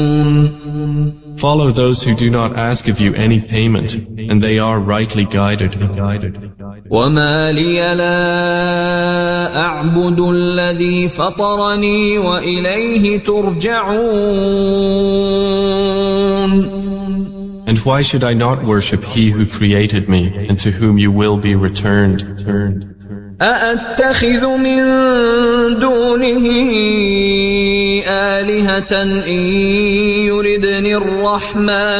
Follow those who do not ask of you any payment, and they are rightly guided. وما لي لا أعبد الذي فطرني وإليه ترجعون. And why should I not worship He who created me, and to whom you will be returned? أأتخذ من دونه آلهة إن يردني الرحمن